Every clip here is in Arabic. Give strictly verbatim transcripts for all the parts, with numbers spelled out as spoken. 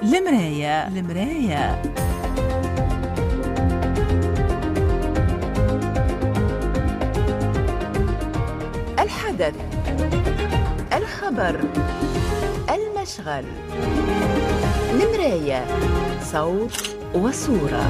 المراية المراية الحدث، الخبر، المشغل. المراية، صوت وصورة.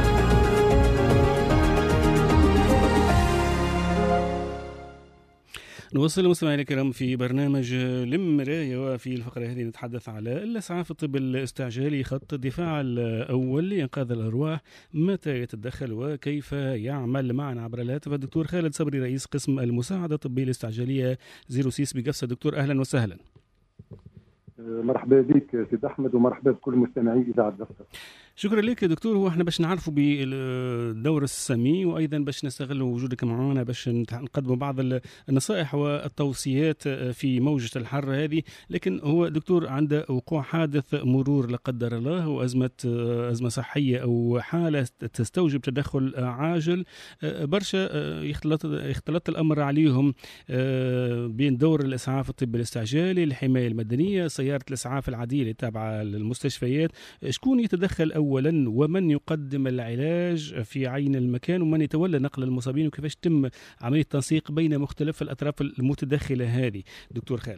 نوصل مستمعينا الكرام في برنامج المراية، وفي الفقرة هذه نتحدث على الإسعاف الطبي الاستعجالي، خط الدفاع الأول لإنقاذ الأرواح، متى يتدخل وكيف يعمل. معنا عبر الهاتف الدكتور خالد صبري، رئيس قسم المساعدة الطبية الاستعجالية زيرو سيس بقفصة. دكتور أهلا وسهلا. مرحبا بك سيد أحمد، ومرحبا بكل مستمعي إذاعة قفصة. شكرا لك يا دكتور. هو احنا باش نعرفوا بالدور السامي، وايضا باش نستغل وجودك معنا باش نقدموا بعض النصائح والتوصيات في موجة الحر هذه. لكن هو دكتور عند وقوع حادث مرور لا قدر الله، وازمه ازمه صحيه او حاله تستوجب تدخل عاجل، برشا يختلط يختلط الامر عليهم بين دور الاسعاف الطبي الاستعجالي، الحمايه المدنيه، سياره الاسعاف العاديه التابعه للمستشفيات. شكون يتدخل أولا، ومن يقدم العلاج في عين المكان، ومن يتولى نقل المصابين، وكيفاش تم عملية التنسيق بين مختلف الأطراف المتدخلة هذه؟ دكتور خالد.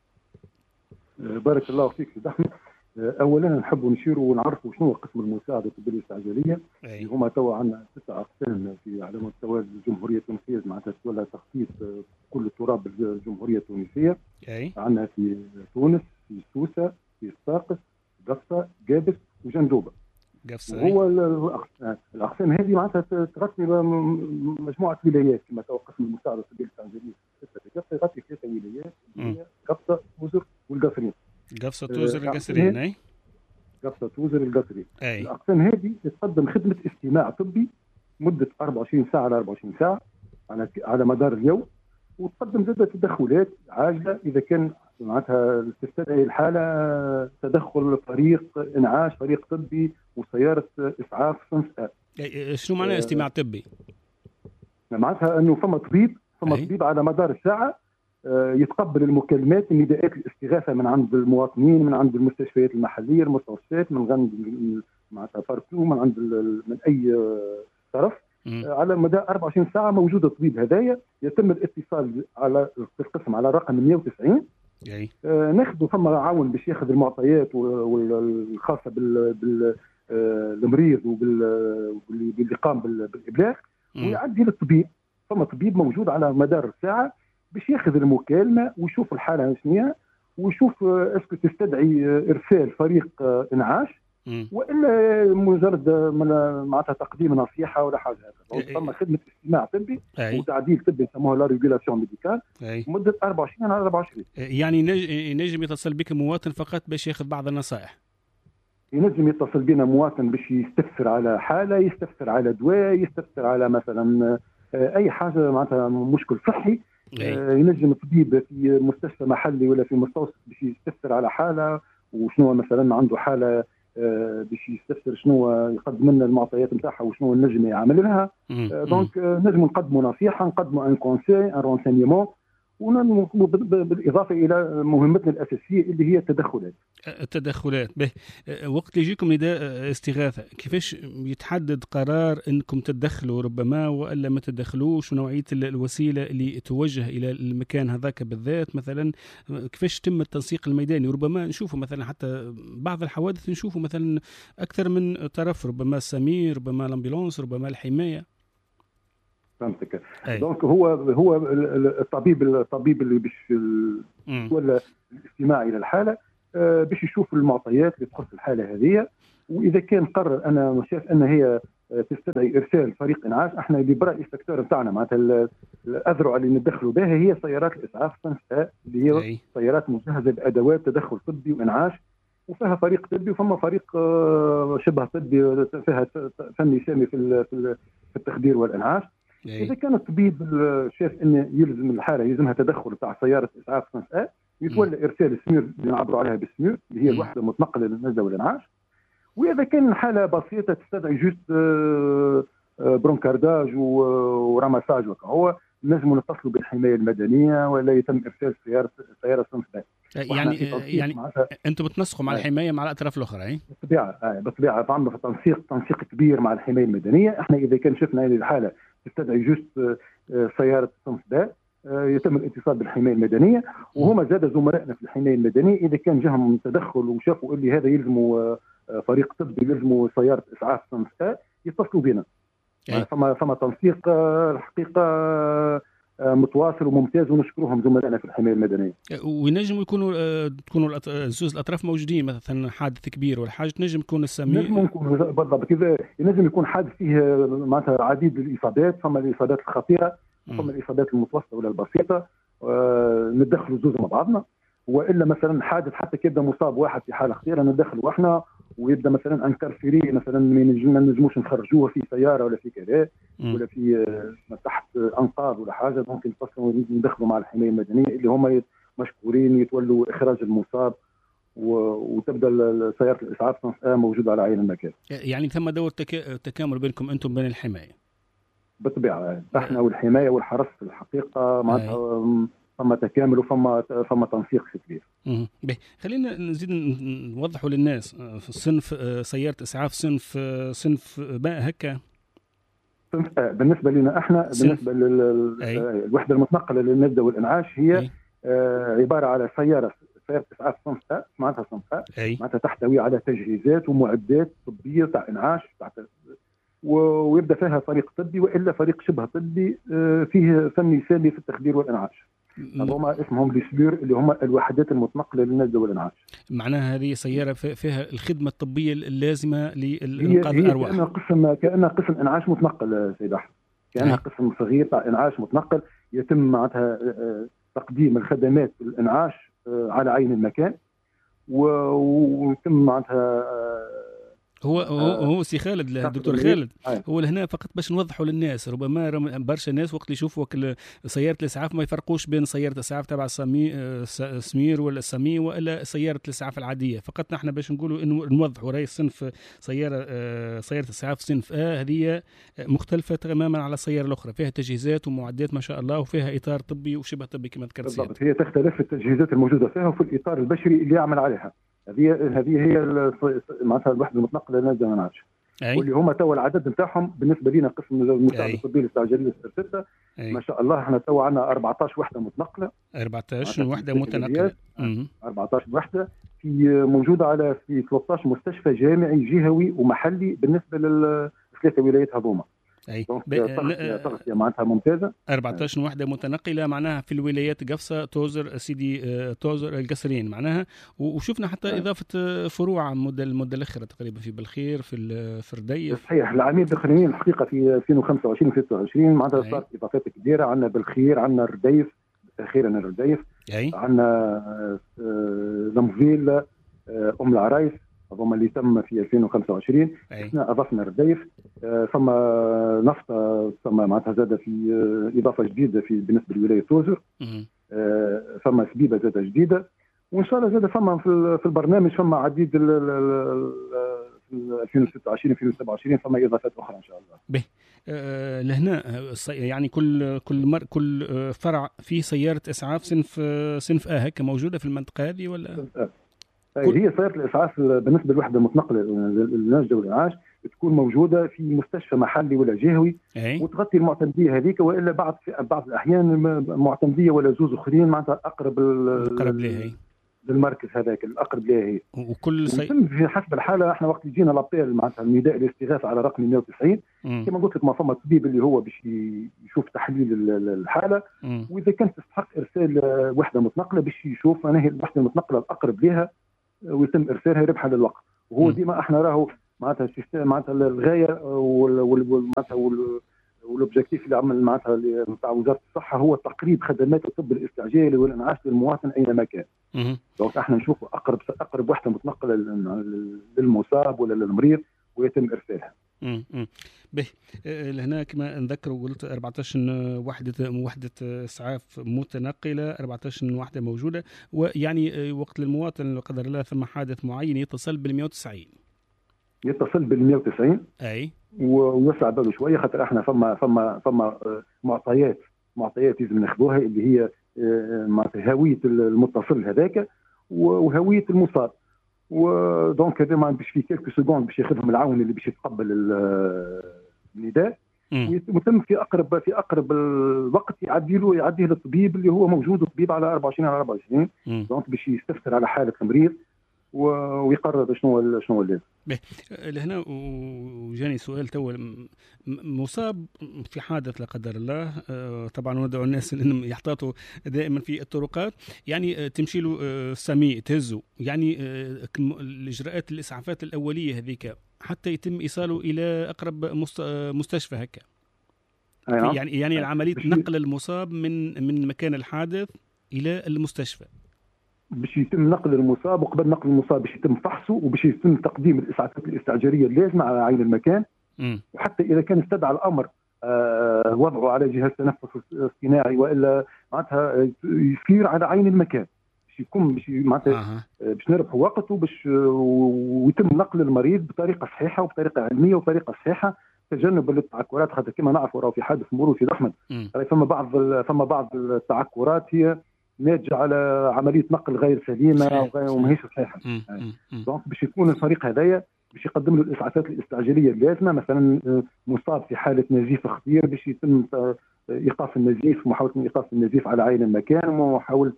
بارك الله فيك سيد أحمد. أولا نحب نشيروا ونعرفوا شنو قسم المساعدة الطبية الاستعجالية. اللي هما توا عندنا تسع أقسام في على مستوى الجمهورية التونسية، معناتها تولى تخصيص كل التراب الجمهورية التونسية. عندنا في تونس، في سوسة، في صاقس، قفصة، قابس وجندوبة. هو الاقسام هذه معناتها تغطي مجموعه ولايات، كما تو قسم المساعده الطبيه الاستعجاليه يغطي ثلاثه ولايات اللي هي قفصه، توزر والقصرين. قفصه، توزر، القصرين. اي قفصه، توزر، القصرين. الاقسام هذه تقدم خدمه استماع طبي مده أربعة وعشرين ساعه على أربعة وعشرين ساعه على على مدار اليوم، وتقدم زادة تدخلات عاجله اذا كان معناتها تستدعي الحاله تدخل فريق انعاش، فريق طبي وسياره اسعاف صنف أ. شنو معنى استماع طبي؟ معناتها انه فما طبيب فما أي. طبيب على مدار الساعه يتقبل المكالمات، النداءات الاستغاثه من عند المواطنين، من عند المستشفيات المحليه، المستوصفات، من عند معناتها بارتو، من عند من اي طرف. على مدى أربعة وعشرين ساعه موجود الطبيب هدايا. يتم الاتصال على في القسم على رقم مئة وتسعين. يعني آه ناخذ ثم عاون باش ياخذ المعطيات الخاصه بال بالمريض وباللي قام بالابلاغ، ويعدي للطبيب. ثم طبيب موجود على مدار الساعه باش ياخذ المكالمه ويشوف الحاله شنو، ويشوف اسكو تستدعي ارسال فريق انعاش والا مجرد معناتها تقديم نصيحه ولا حاجه. ثم خدمه استماع طبي وتعديل طبي يسموها لا ريغولاسيون ميديكال مده أربعة وعشرين على أربعة وعشرين. يعني ينجم يتصل بك مواطن فقط باش ياخذ بعض النصائح؟ ينجم يتصل بنا مواطن باش يستفسر على حاله، يستفسر على دواء، يستفسر على مثلا اي حاجه معناتها مشكل صحي. ينجم طبيب في مستشفى محلي ولا في مستوصف باش يستفسر على حاله، وشنو مثلا عنده حاله باش يستفسر شنو يقدم لنا المعطيات نتاعها وشنو النجم يعمل لها. دونك نجم نقدموا نصيحه، نقدموا ان كونساي، ان رونسينيمون، بالإضافة إلى مهمتنا الأساسية اللي هي التدخلات. التدخلات به وقت يجيكم نداء استغاثة، كيفاش يتحدد قرار أنكم تدخلوا ربما وألا ما تدخلوش، ونوعية الوسيلة اللي توجه إلى المكان هذاك بالذات؟ مثلا كيفاش تم التنسيق الميداني؟ وربما نشوفوا مثلا حتى بعض الحوادث نشوفوا مثلا أكثر من طرف، ربما السمير، ربما الأمبولانس، ربما الحماية. فهمتك. دونك هو هو الطبيب الطبيب اللي باش ولا الاستماع الى الحاله باش يشوف المعطيات اللي تخص الحاله هذه، واذا كان قرر انا شايف ان هي تستدعي ارسال فريق انعاش، احنا اللي برا السكتور نتاعنا معناتها الاذرع اللي ندخلوا بها هي سيارات الاسعاف صنف أ، اللي هي أي. سيارات مجهزه بادوات تدخل طبي وانعاش، وفيها فريق طبي وفما فريق شبه طبي فيها فني سامي في في التخدير والانعاش. أي. إذا كان الطبيب شاف أن يلزم الحالة يلزمها تدخل تاع سيارة إسعاف صنف أ، يتولى إرسال السمير اللي نعبروا عليها بالسمير اللي هي الوحدة المتنقلة للنزلة والإنعاش. وإذا كان الحالة بسيطة تستدعي جوست برونكارداج وراماساج، هو نجموا نتصلوا بالحمايه المدنيه ولا يتم ارسال سياره سياره صنف باء. يعني يعني انتم بتنسقوا مع الحمايه مع الاطراف الاخرى اي؟ بالطبيعه آه بالطبيعه تعملوا في تنسيق تنسيق كبير مع الحمايه المدنيه. احنا اذا كان شفنا هذه الحاله تستدعي جوست سياره صنف باء يتم الاتصال بالحمايه المدنيه، وهما زاد زملائنا في الحمايه المدنيه اذا كان جاهم تدخل وشافوا اللي هذا يلزموا فريق طبي يلزموا سياره اسعاف صنف باء يتصلوا بنا. فما فما تنسيق الحقيقه متواصل وممتاز ونشكرهم زملائنا في الحمايه المدنيه. وينجموا يكونوا تكونوا زوز الاطراف موجودين، مثلا حادث كبير ولا حاجه تنجم تكون السمي نجم يكون بالضبط كذا، ينجم يكون حادث فيه معناتها عديد الاصابات، فما الاصابات الخطيره فما الاصابات المتوسطه ولا البسيطه، آه ندخلوا زوز مع بعضنا. والا مثلا حادث حتى كيبدا مصاب واحد في حاله خطيره ندخلوا احنا، ويبدا مثلا انكرفيري مثلا ما نجموش نخرجوه في سياره ولا في كذا ولا في تحت انقاض ولا حاجه، ممكن نتصلوا ندخلوا مع الحمايه المدنيه اللي هم مشكورين يتولوا اخراج المصاب، وتبدا سياره الاسعاف موجوده على عين المكان. يعني ثم دور تكامل بينكم انتم بين الحمايه بالطبيعه، احنا والحمايه والحرس في الحقيقه معناتها فما تكامل وفما فما تنسيق كبير. خلينا نزيد نوضحوا للناس صنف سياره اسعاف صنف صنف باء هكا. صنف بالنسبه لنا احنا بالنسبه للوحده المتنقله للنجده والانعاش هي أي. عباره على سياره سياره اسعاف صنف باء معناتها صنف باء معناتها تحتوي على تجهيزات ومعدات طبيه تاع انعاش تاع ويبدا فيها فريق طبي والا فريق شبه طبي فيه فني سامي في التخدير والانعاش. هما اسمهم ليسبير اللي هم الوحدات المتنقله للنجده والانعاش. معناها هذه سياره فيها الخدمه الطبيه اللازمه لانقاذ الارواح. كانها قسم كانها قسم انعاش متنقل سيد احمد، كانها قسم صغير تاع انعاش متنقل يتم معناتها تقديم الخدمات الانعاش على عين المكان، ويتم معناتها هو هو هو سي خالد الدكتور خالد هو لهنا فقط باش نوضحوا للناس. ربما برشا ناس وقت اللي يشوفوا سياره الاسعاف ما يفرقوش بين سياره الاسعاف تبع سمير ولا سمي ولا سياره الاسعاف العاديه. فقط نحن باش نقولوا انه نوضحوا راي صنف سياره سياره اسعاف صنف ا هذه مختلفه تماما على السياره الاخرى، فيها تجهيزات ومعدات ما شاء الله وفيها اطار طبي وشبه طبي كما ذكرت. بالضبط، هي تختلف في التجهيزات الموجوده فيها وفي الاطار البشري اللي يعمل عليها. هذه هذه هي معناتها الوحده المتنقله للنجده والانعاش، واللي هما توا العدد نتاعهم بالنسبه لنا قسم المساعده الطبيه الاستعجاليه ستة ما شاء الله احنا توا عندنا أربعة عشر وحده متنقله أربعة عشر وحده متنقله أربعة عشر وحده في موجوده على في ثلاثة عشر مستشفى جامعي جهوي ومحلي بالنسبه للثلاثه ولايات هذوما. اي تغطيه معناتها ممتازه. أربعة عشر وحده متنقله معناها في الولايات قفصه توزر سيدي توزر القصرين معناها، وشفنا حتى أي. اضافه فروع مده المده الاخيره تقريبا في بالخير في الفرديف. صحيح، العامين الاخرين الحقيقه في ألفين وخمسة وعشرين و ستة وعشرين معناتها صارت اضافات كبيره. عندنا بالخير، عندنا الرديف اخيرا الرديف، عندنا لمفيل ام العرايس هذوما اللي تم في ألفين وخمسة وعشرين. احنا اضفنا الرديف، ثم نفط ثم معناتها زاد في اضافه جديده في بالنسبه لولايه توزر، ثم سبيبه زاد جديده، وان شاء الله زاد ثم في البرنامج ثم عديد في ألفين وستة وعشرين ألفين وسبعة وعشرين ثم اضافات اخرى ان شاء الله. به أه لهنا يعني كل كل مر كل فرع فيه سياره اسعاف صنف صنف ا هكا موجوده في المنطقه هذه ولا؟ هي سياره الاسعاف بالنسبه للوحده المتنقله للنجده والانعاش تكون موجوده في مستشفى محلي ولا جهوي أي. وتغطي المعتمديه هذيك، والا بعض في بعض الاحيان معتمديه ولا زوز اخرين معناتها اقرب اقرب لها للمركز هذاك الاقرب لها هي. وكل سي... في حسب الحاله احنا وقت يجينا لابيل معناتها النداء الاستغاثه على رقم مئة وتسعين كما قلت لك ما فما طبيب اللي هو باش يشوف تحليل الحاله، مم. واذا كانت تستحق ارسال وحده متنقله باش يشوف انا هي الوحده المتنقله الاقرب لها ويتم ارسالها ربحا للوقت. وهو ديما احنا راهو معناتها معناتها الغايه معناتها والاوبجيكتيف اللي عمل معناتها نتاع وزاره الصحه هو تقريب خدمات الطب الاستعجالي والانعاش للمواطن اينما كان. دونك احنا نشوف اقرب اقرب وحده متنقله للمصاب ولا للمريض ويتم ارسالها. امم به لهنا كما نذكر وقلت أربعة عشر وحده وحده اسعاف متنقله، أربعة عشر وحده موجوده، ويعني وقت المواطن لا قدر الله ثم حادث معين يتصل بال مئة وتسعين يتصل بال مئة وتسعين اي ويوسع باله شويه خاطر احنا فما فما فما معطيات معطيات لازم ناخذوها اللي هي معناتها هويه المتصل هذاك وهويه المصاب. ودونك هذا ما باش في كيلكو سكوند باش ياخذهم العون اللي باش يتقبل النداء، ويتم في اقرب في اقرب الوقت يعدي له يعديه للطبيب اللي هو موجود، الطبيب على أربعة وعشرين على أربعة وعشرين، دونك باش يستفسر على حاله المريض ويقرر شنو شنو اللازم. لهنا وجاني سؤال تو، مصاب في حادث لا قدر الله، طبعا ندعو الناس انهم يحتاطوا دائما في الطرقات، يعني تمشي له سامي تهزه، يعني الاجراءات الاسعافات الاوليه هذيك حتى يتم ايصاله الى اقرب مستشفى هكا. أيوة. يعني يعني عمليه نقل المصاب من من مكان الحادث الى المستشفى، باش يتم نقل المصاب، وقبل نقل المصاب باش يتم فحصه، وباش يتم تقديم الاسعافات الاستعجاليه اللازمه على عين المكان. م. وحتى اذا كان استدعى الامر آه وضعه على جهاز تنفس اصطناعي والا معناتها يصير على عين المكان، باش يكون باش معناتها آه. باش نربحوا وقت، وباش ويتم نقل المريض بطريقه صحيحه وبطريقه علميه وبطريقه صحيحه، تجنب التعكرات. خاطر كما نعرفوا راهو في حادث مرور سيد احمد فما بعض فما بعض التعكرات هي ناتجه على عمليه نقل غير سليمه وماهيش صحيحه. دونك باش يكون الفريق هذايا باش يقدم له الاسعافات الاستعجاليه اللازمه، مثلا مصاب في حاله نزيف خطير باش يتم ايقاف النزيف، محاوله ايقاف النزيف على عين المكان، ومحاوله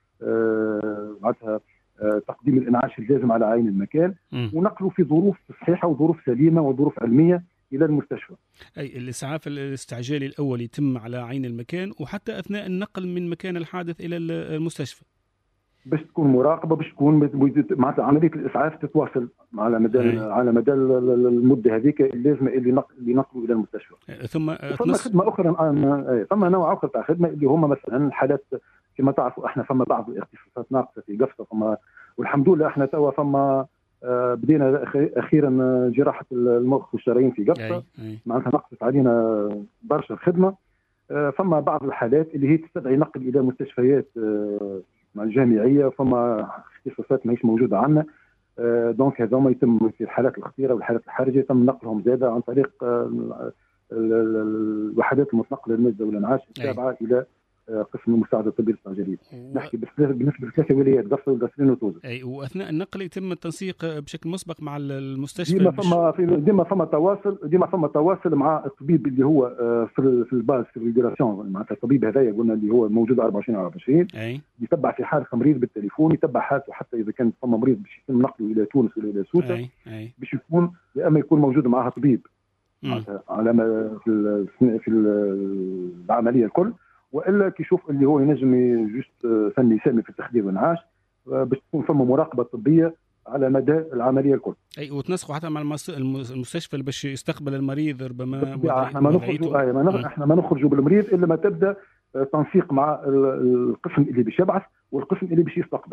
بعدها تقديم الانعاش اللازم على عين المكان، ونقله في ظروف صحيحه وظروف سليمه وظروف علميه الى المستشفى. اي الاسعاف الاستعجالي الاول يتم على عين المكان، وحتى اثناء النقل من مكان الحادث الى المستشفى باش تكون مراقبه، باش تكون معناتها عمليه الاسعاف تتواصل على مدى على مدى المده هذيك اللازمه اللي نقل اللي نقلوا الى المستشفى. ثم ثم خدمه اخرى، ثم نوع اخر تاع خدمه اللي هما مثلا حالات كما تعرفوا احنا فما بعض الاختصاصات ناقصه في قفصه، فما والحمد لله احنا توا فما بدينا اخيرا جراحه المخ والشرايين في قفصه، معناتها نقصت علينا برشا الخدمه. فما بعض الحالات اللي هي تستدعي نقل الى مستشفيات الجامعيه، فما اختصاصات ماهيش موجوده عندنا، دونك هذوما يتم في الحالات الخطيره والحالات الحرجه يتم نقلهم زاده عن طريق الوحدات المتنقله للنجده والانعاش التابعه الى قسم المساعده الطبيه الاستعجاليه. نحكي بالنسبه لثلاثه ولايات قفصه ودسرين وتوزه. اي واثناء النقل يتم التنسيق بشكل مسبق مع المستشفى. ديما فما في ديما فما تواصل ديما فما تواصل مع الطبيب اللي هو في في الباز في الريجولاسيون، معناتها الطبيب هذايا قلنا اللي هو موجود أربعة وعشرين على أربعة وعشرين، اي يتبع في حاله مريض بالتليفون، يتبع حالته حتى اذا كان فما مريض باش يتم نقله الى تونس ولا الى سوسه. أي. أي. باش يكون يا اما يكون موجود معها طبيب معناتها على في في العمليه الكل، والا كيشوف اللي هو ينجم جوست فني سامي في التخدير والانعاش، باش تكون فما مراقبه طبيه على مدى العمليه الكل. اي وتنسقوا حتى مع المستشفى اللي باش يستقبل المريض ربما. احنا ما نخرجوا احنا ما نخرجوا بالمريض الا ما تبدا تنسيق مع القسم اللي باش يبعث والقسم اللي باش يستقبل.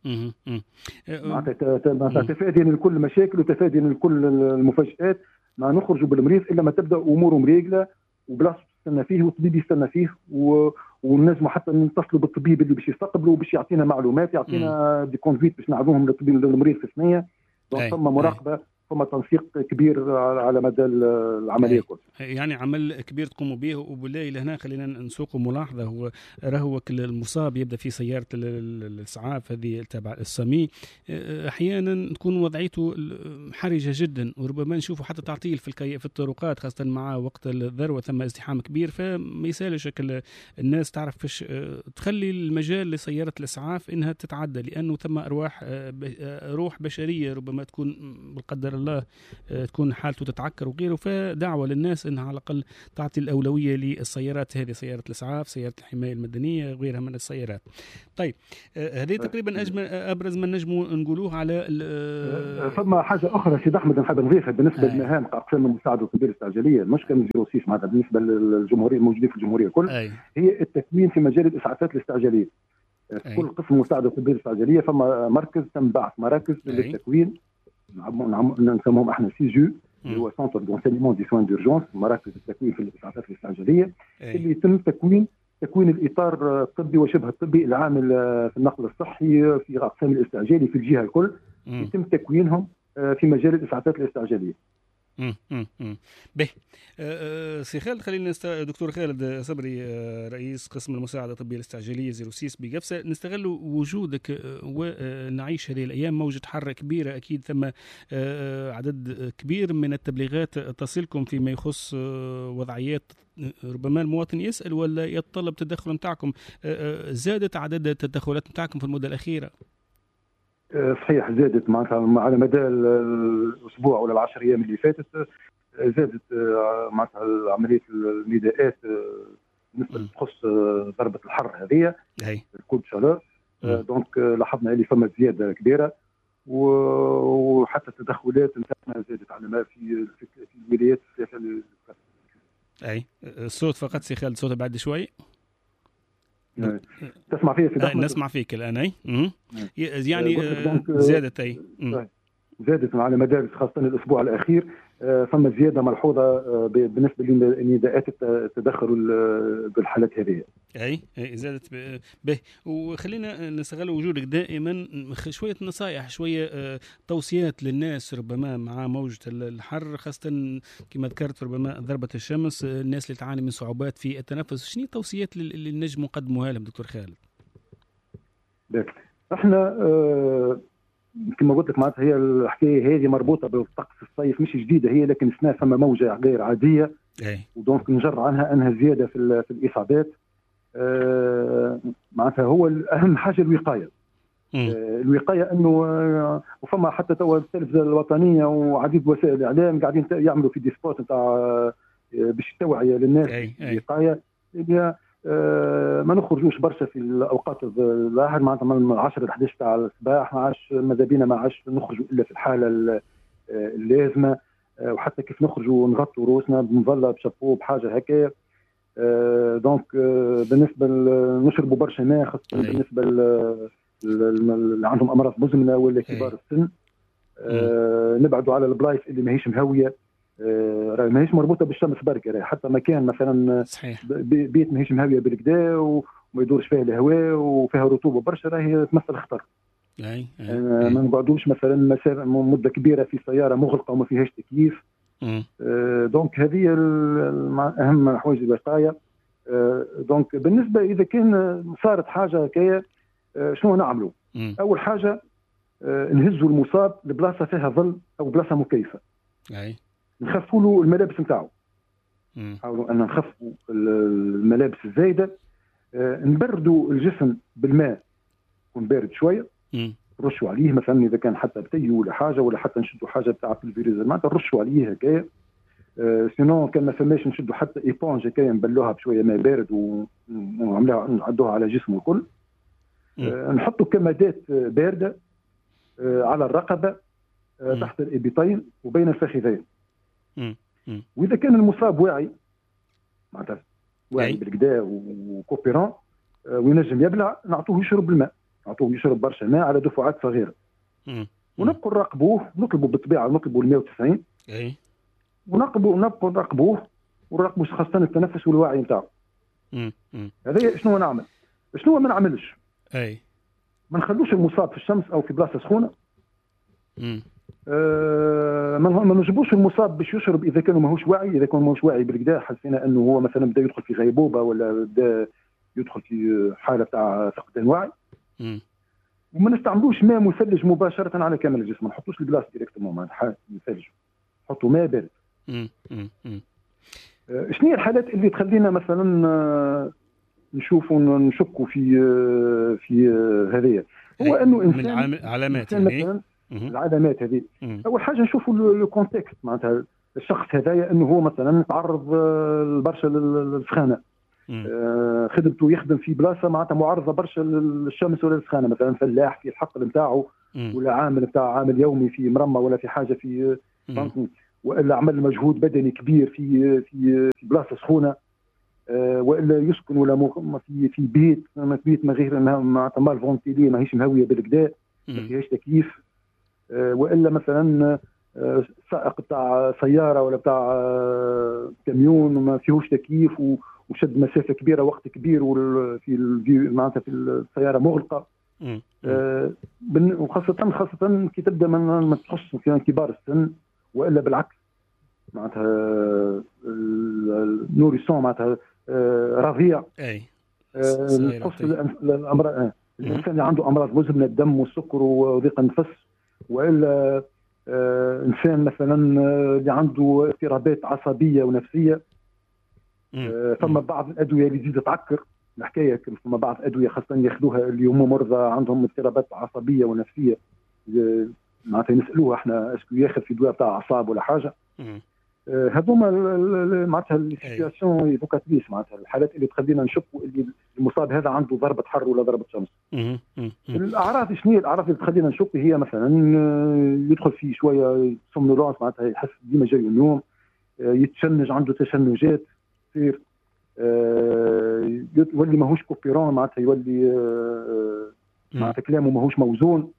معناتها تفاديا لكل المشاكل وتفاديا لكل المفاجآت، ما نخرجوا بالمريض الا ما تبدا اموره مريقله وبلاصه يستنى فيه والطبيب يستنى فيه، و... ونجموا حتى نتصلوا بالطبيب اللي باش يستقبلوا باش يعطينا معلومات، يعطينا دي كونفيت باش نعرضوهم للطبيب للمريض في ثنيه. ثم مراقبه، ثم تنسيق كبير على مدى العمليه كلها. يعني عمل كبير تقوموا به. وبالله لهنا خلينا نسوقوا ملاحظه، هو راهو المصاب يبدا في سياره الاسعاف هذه تبع السامي، احيانا تكون وضعيته حرجه جدا، وربما نشوفوا حتى تعطيل في الكي... في الطرقات، خاصه مع وقت الذروه ثم ازدحام كبير، فما يسالش الناس تعرف فيش تخلي المجال لسياره الاسعاف انها تتعدى، لانه ثم ارواح روح بشريه ربما تكون بالقدر الله تكون حالته تتعكر وغيره. فدعوه للناس انها على الاقل تعطي الاولويه للسيارات هذه، سياره الاسعاف، سياره الحمايه المدنيه، غيرها من السيارات. طيب هذه تقريبا اجمل ابرز ما نجموا نقولوه على. ثم حاجه اخرى سيد احمد نحب نضيفها بالنسبه آه. لمهام اقسام المساعده الطبيه الاستعجاليه، المشكله من صفر ستة معناتها بالنسبه للجمهوريه الموجودين في الجمهوريه الكل، آه. هي التكوين في مجال الاسعافات الاستعجاليه. في كل قسم مساعده الطبيه الاستعجاليه فما مركز تم بعث مراكز آه. للتكوين، نسموهم احنا سي جو اللي هو سنتر دونسينمون دي سوان دورجونس، مراكز التكوين في الاسعافات الاستعجاليه، أي. اللي يتم تكوين تكوين الاطار الطبي وشبه الطبي العامل في النقل الصحي في اقسام الاستعجالي في الجهه الكل، م. يتم تكوينهم في مجال الاسعافات الاستعجاليه. به سي خالد، خلينا نست... دكتور خالد صبري رئيس قسم المساعدة الطبية الاستعجالية زيرو ستة بقفصة، نستغل وجودك ونعيش هذه الأيام موجة حر كبيرة، أكيد ثم عدد كبير من التبليغات تصلكم فيما يخص وضعيات ربما المواطن يسأل ولا يتطلب تدخل متاعكم. زادت عدد التدخلات متاعكم في المدة الأخيرة؟ صحيح، زادت معناتها على مدى الاسبوع ولا العشر ايام اللي فاتت، زادت معناتها عمليه النداءات بالنسبه اللي تخص ضربه الحر هذه الكود شالور. دونك لاحظنا اللي فما زياده كبيره، وحتى التدخلات نتاعنا زادت على ما في في الولايات الثلاثه. اي الصوت فقط سي خالد، صوته بعد شوي. تسمع فيه في آه نسمع فيك الآن. أي يعني زادت أي زادت على مدار خاصة الأسبوع الأخير، فما زيادة ملحوظة بالنسبة لنداءات التدخل بالحالات هذه. أي زادت به. وخلينا نستغل وجودك دائما، شوية نصائح، شوية توصيات للناس ربما مع موجة الحر، خاصة كما ذكرت ربما ضربة الشمس، الناس اللي تعاني من صعوبات في التنفس، شنو التوصيات اللي نجم نقدموها لهم دكتور خالد؟ احنا آه كما قلت لك معناتها هي الحكايه هذه مربوطه بالطقس الصيف، مش جديده هي، لكن سنة فما موجه غير عاديه. أي. ودونك نجر عنها انها زياده في في الاصابات. آه معناتها هو اهم حاجه الوقايه. آه الوقايه انه آه وفما حتى توا التلفزه الوطنيه وعديد وسائل الاعلام قاعدين يعملوا في دي سبوت نتاع آه باش التوعيه للناس. أي. أي. الوقايه هي آه ما نخرجوش برشا في الاوقات الظاهر، معناتها من عشرة ل احداش تاع الصباح ما عادش ماذا بينا ما عادش نخرجوا الا في الحاله اللازمه. آه وحتى كيف نخرجوا نغطوا روسنا بمظله بشابو بحاجه هكا. آه دونك آه بالنسبه نشربوا برشا ماء، خاصه بالنسبه اللي عندهم امراض مزمنه ولا كبار السن. آه نبعدوا على البلايص اللي ماهيش مهويه، آه ماهيش مربوطه بالشمس بركه، حتى مكان مثلا صحيح بيت ماهيش مهويه بالكدا وما يدورش فيها الهواء وفيها رطوبه برشا، راهي تمثل خطر. اي آه ما نقعدوش مثلا مده كبيره في سياره مغلقه وما فيهاش تكييف. آه دونك هذه اهم حوايج الوقايه. آه دونك بالنسبه اذا كان صارت حاجه هكايا آه شنو نعملوا؟ اول حاجه آه نهزوا المصاب لبلاصه فيها ظل او بلاصه مكيفه. اي نخفوا له الملابس نتاعو، نحاولوا ان نخفوا الملابس الزايده. آه نبردوا الجسم بالماء يكون بارد شويه، نرشوا عليه مثلا اذا كان حتى بتي ولا حاجه، ولا حتى نشدوا حاجه بتاع الفيروز معناتها نرشوا عليه هكايا. آه سينون كان ما فماش نشدوا حتى ايبونج هكايا نبلوها بشويه ماء بارد ونعملوها نعدوها على جسمه الكل. آه نحطوا كمادات بارده آه على الرقبه آه تحت الابطين وبين الفخذين. واذا كان المصاب واعي معناتها واعي بالكدا وكوبيرون آه وينجم يبلع، نعطوه يشرب الماء، نعطوه يشرب برشا ماء على دفعات صغيره. ونبقوا نراقبوه، نطلبوا بالطبيعه نطلبوا ال مئة وتسعين. اي ونقبوا نبقوا نراقبوه ونراقبوا خاصه التنفس والوعي نتاعو. هذا شنو نعمل؟ شنو ما نعملش؟ اي ما نخلوش المصاب في الشمس او في بلاصه سخونه. آه ما نجبوش المصاب باش يشرب اذا كان ماهوش واعي. اذا كان ماهوش واعي بالكدا حسينا انه هو مثلا بدا يدخل في غيبوبه ولا بدا يدخل في حاله تاع فقدان وعي. وما نستعملوش ماء مثلج مباشره على كامل الجسم، ما نحطوش الجلاس ديريكتومون مع حاجه مثلج، نحطوا ماء بارد. آه شنو هي الحالات اللي تخلينا مثلا آه نشوفوا نشكوا في آه في آه هذه؟ هو انه انسان من العلامات يعني العلامات هذه. اول حاجه نشوفوا لو كونتكست معناتها الشخص هذايا انه هو مثلا تعرض برشا للسخانه، آه خدمته يخدم في بلاصه معناتها معرضه برشا للشمس ولا للسخانه، مثلا فلاح في الحقل نتاعو ولا عامل نتاع عامل يومي في مرمى ولا في حاجه في والا عمل مجهود بدني كبير في في في بلاصه سخونه، آه والا يسكن ولا في في بيت بيت ما غير انها معناتها مال فونتيلي ماهيش مهويه بالكدا ما فيهاش تكييف، آه والا مثلا آه سائق بتاع سياره ولا بتاع آه كاميون وما فيهوش تكييف وشد مسافه كبيره وقت كبير وفي معناتها في السياره مغلقه. آه وخاصه خاصه كي تبدا من تخص في كبار السن، والا بالعكس معناتها نوريسون معناتها رضيع. اي تخص الامراض الانسان اللي عنده امراض مزمنه الدم والسكر وضيق النفس، والا انسان مثلا اللي عنده اضطرابات عصبيه ونفسيه. ثم بعض الادويه اللي تزيد تعكر الحكايه، ثم بعض الادويه خاصه ياخذوها اللي هم مرضى عندهم اضطرابات عصبيه ونفسيه، معناتها نسالوه احنا اسكو ياخذ في دواء تاع اعصاب ولا حاجه. هذوما معناتها السيتياسيون ايفوكاتريس، معناتها الحالات اللي تخلينا نشكوا اللي المصاب هذا عنده ضربه حر ولا ضربه شمس. الاعراض شنو هي الاعراض اللي تخلينا نشك؟ هي مثلا يدخل فيه شويه سومنولونس، معناتها يحس ديما جاي النوم، يتشنج، عنده تشنجات تصير، يولي ماهوش كوبيرون، معناتها يولي معناتها كلامه ماهوش موزون،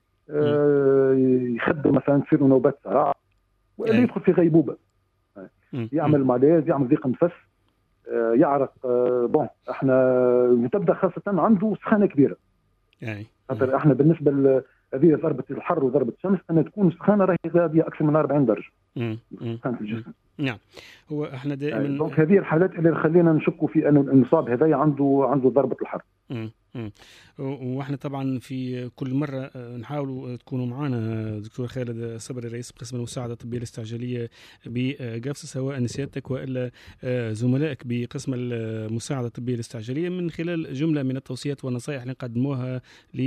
يخدم مثلا تصير له نوبات صراع، ولا يدخل في غيبوبه، يعمل ماليز، يعمل ضيق نفس، يعرق. بون احنا وتبدا خاصه عنده سخانه كبيره، يعني خاطر احنا بالنسبه لهذه ضربه الحر وضربه الشمس ان تكون سخانه راهي غاديه اكثر من أربعين درجه سخانه الجسم. نعم، هو احنا دائما دونك هذه الحالات اللي خلينا نشكوا في انه المصاب هذا عنده عنده ضربه الحر. امم واحنا طبعا في كل مره نحاولوا تكونوا معنا دكتور خالد صبري رئيس قسم المساعده الطبيه الاستعجاليه بقفص، سواء سيادتك والا زملائك بقسم المساعده الطبيه الاستعجاليه، من خلال جمله من التوصيات والنصائح اللي نقدموها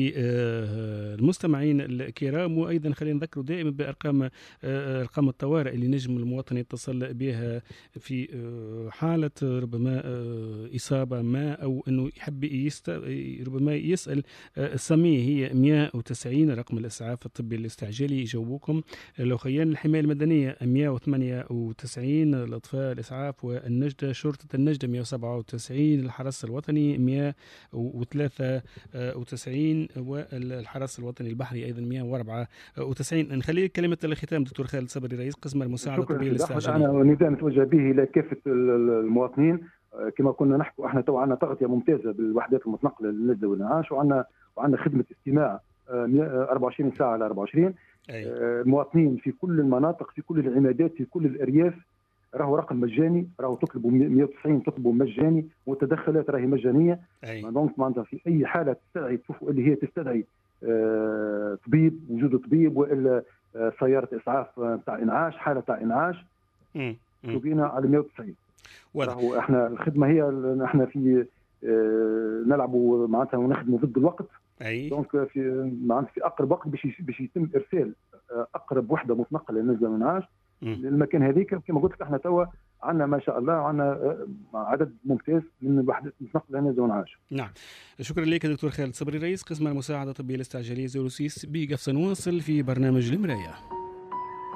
للمستمعين الكرام. وايضا خلينا نذكروا دائما بارقام ارقام الطوارئ اللي نجم المواطن يتصل بها في حاله ربما اصابه ما، او انه يحب يست ربما يسأل السمية. هي مئة وتسعين رقم الإسعاف الطبي الاستعجالي يجاوبوكم. لو خيان الحماية المدنية مئة وثمانية وتسعين، الأطفاء الإسعاف والنجدة، شرطة النجدة مئة وسبعة وتسعين، الحرس الوطني مئة وثلاثة وتسعين، والحرس الوطني البحري أيضا مئة وأربعة وتسعين. نخلي كلمة الختام دكتور خالد صبري رئيس قسم المساعدة الطبية الاستعجالية. أنا نداء نتوجه به إلى كافة المواطنين، كما كنا نحكوا احنا تو عندنا تغطيه ممتازه بالوحدات المتنقله للنجده والانعاش، وعندنا وعندنا خدمه استماع أربعة وعشرين ساعه على أربعة وعشرين. المواطنين في كل المناطق، في كل العمادات، في كل الارياف، راهو رقم مجاني، راهو تطلبوا مئة وتسعين تطلبوا مجاني، والتدخلات راهي مجانيه. دونك معناتها في اي حاله تستدعي تشوفوا اللي هي تستدعي آه طبيب، وجود طبيب، والا آه سياره اسعاف تاع انعاش، حاله تاع انعاش، تجينا على مئة وتسعين. راهو احنا الخدمه هي احنا في اه نلعبوا معناتها ونخدموا ضد الوقت. اي دونك في معناتها في اقرب وقت باش باش يتم ارسال اقرب وحده متنقله للنجده والانعاش للمكان هذيك. كما قلت لك احنا توا عندنا ما شاء الله عندنا عدد ممتاز من الوحدات المتنقله للنجده والانعاش. نعم، شكرا لك دكتور خالد صبري رئيس قسم المساعده الطبيه الاستعجاليه زوروسيس بقفص. نواصل في برنامج المرايه.